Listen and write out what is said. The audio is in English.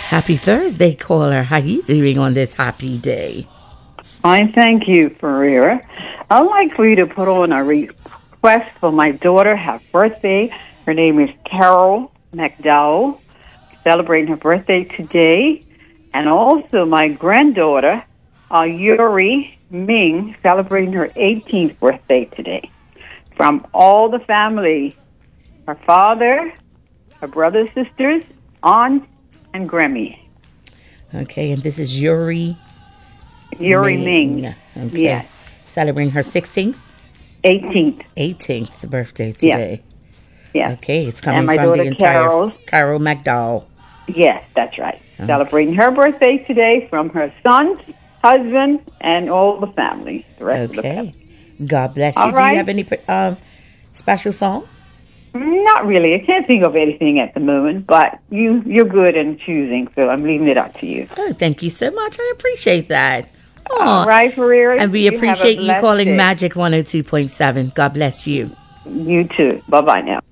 Happy Thursday, caller. How you doing on this happy day? Fine, thank you, Ferreira. I'd like for you to put on a request for my daughter, her birthday. Her name is Carol McDowell, celebrating her birthday today. And also my granddaughter, Yuri Ming, celebrating her 18th birthday today. From all the family, her father, her brothers, sisters, aunts, and Grammy. Okay, and this is Yuri Ming. Okay. Yes. Celebrating her 16th? 18th. 18th birthday today. Yeah. Okay, it's coming and my from daughter, the entire Carol McDowell. Yes, that's right. Celebrating her birthday today from her son, husband, and all the family. The rest of the family. God bless you. All Do right. you have any special song? Not really. I can't think of anything at the moment, but you're good in choosing, so I'm leaving it up to you. Oh, thank you so much. I appreciate that. All right, Ferreira. And we appreciate you calling day. Magic 102.7. God bless you. You too. Bye-bye now.